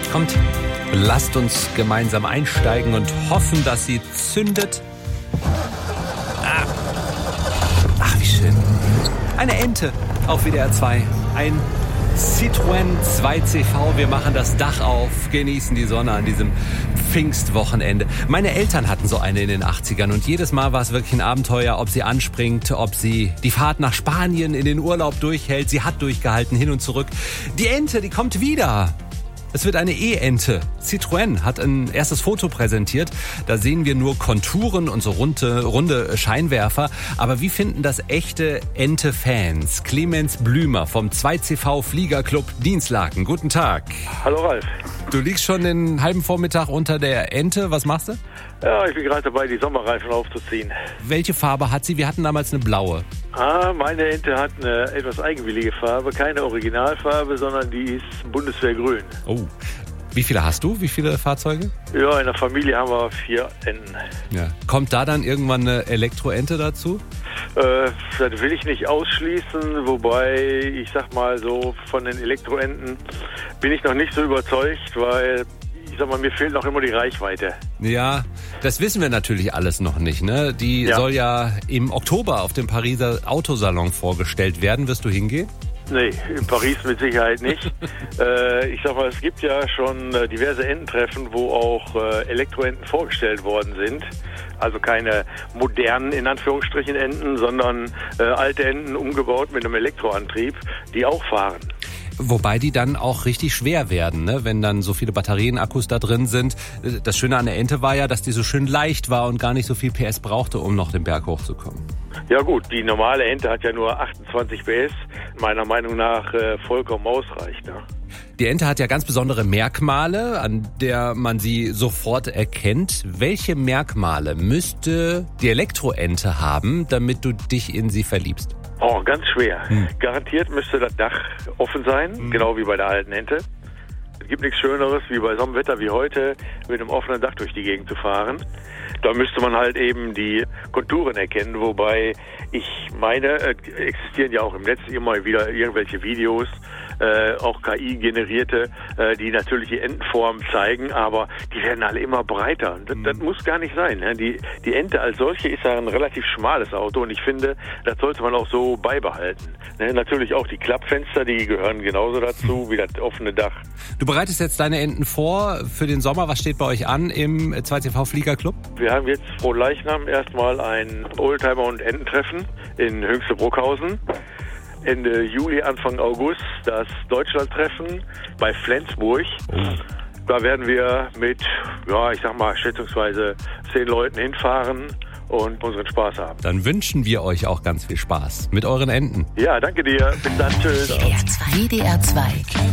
Kommt, lasst uns gemeinsam einsteigen und hoffen, dass sie zündet. Ach, wie schön. Eine Ente auf WDR 2. Ein Citroën 2CV. Wir machen das Dach auf, genießen die Sonne an diesem Pfingstwochenende. Meine Eltern hatten so eine in den 80ern und jedes Mal war es wirklich ein Abenteuer, ob sie anspringt, ob sie die Fahrt nach Spanien in den Urlaub durchhält. Sie hat durchgehalten, hin und zurück. Die Ente, die kommt wieder. Es wird eine E-Ente. Citroën hat ein erstes Foto präsentiert. Da sehen wir nur Konturen und so runde Scheinwerfer. Aber wie finden das echte Ente-Fans? Clemens Blümer vom 2CV Fliegerclub Dinslaken. Guten Tag. Hallo Ralf. Du liegst schon den halben Vormittag unter der Ente. Was machst du? Ja, ich bin gerade dabei, die Sommerreifen aufzuziehen. Welche Farbe hat sie? Wir hatten damals eine blaue. Meine Ente hat eine etwas eigenwillige Farbe. Keine Originalfarbe, sondern die ist Bundeswehrgrün. Oh. Wie viele hast du? Wie viele Fahrzeuge? Ja, in der Familie haben wir 4 Enten. Ja. Kommt da dann irgendwann eine Elektroente dazu? Das will ich nicht ausschließen, wobei ich sag mal so, von den Elektroenten bin ich noch nicht so überzeugt, weil ich sag mal, mir fehlt noch immer die Reichweite. Ja, das wissen wir natürlich alles noch nicht, ne? Die soll ja im Oktober auf dem Pariser Autosalon vorgestellt werden. Wirst du hingehen? Nee, in Paris mit Sicherheit nicht. Ich sag mal, es gibt ja schon diverse Ententreffen, wo auch Elektroenten vorgestellt worden sind. Also keine modernen, in Anführungsstrichen, Enten, sondern alte Enten umgebaut mit einem Elektroantrieb, die auch fahren. Wobei die dann auch richtig schwer werden, ne? Wenn dann so viele Batterien-Akkus da drin sind. Das Schöne an der Ente war ja, dass die so schön leicht war und gar nicht so viel PS brauchte, um noch den Berg hochzukommen. Ja gut, die normale Ente hat ja nur 28 PS, meiner Meinung nach vollkommen ausreicht. Ne? Die Ente hat ja ganz besondere Merkmale, an der man sie sofort erkennt. Welche Merkmale müsste die Elektroente haben, damit du dich in sie verliebst? Oh, ganz schwer. Garantiert müsste das Dach offen sein, genau wie bei der alten Ente. Es gibt nichts Schöneres, wie bei so einem Wetter wie heute, mit einem offenen Dach durch die Gegend zu fahren. Da müsste man halt eben die Konturen erkennen, wobei ich meine, existieren ja auch im Netz immer wieder irgendwelche Videos, auch KI-generierte, die natürlich die Entenform zeigen, aber die werden alle immer breiter. Das muss gar nicht sein. Ne? Die Ente als solche ist ja ein relativ schmales Auto und ich finde, das sollte man auch so beibehalten. Ne? Natürlich auch die Klappfenster, die gehören genauso dazu wie das offene Dach. Du bereitest jetzt deine Enten vor für den Sommer. Was steht bei euch an im 2CV Fliegerclub? Wir haben jetzt vor Leichnam erstmal ein Oldtimer- und Ententreffen in Höchste-Bruckhausen. Ende Juli, Anfang August das Deutschlandtreffen bei Flensburg. Da werden wir mit, ich sag mal, schätzungsweise 10 Leuten hinfahren und unseren Spaß haben. Dann wünschen wir euch auch ganz viel Spaß mit euren Enten. Ja, danke dir. Bis dann. Tschüss. WDR 2.